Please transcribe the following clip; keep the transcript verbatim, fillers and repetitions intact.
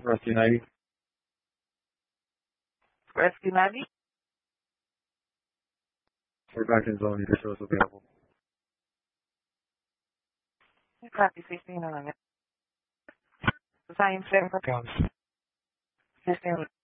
Rescue ninety. Rescue ninety. We're back in zone. Either show us available. Copy sixteen on it. Same seven for County. sixteen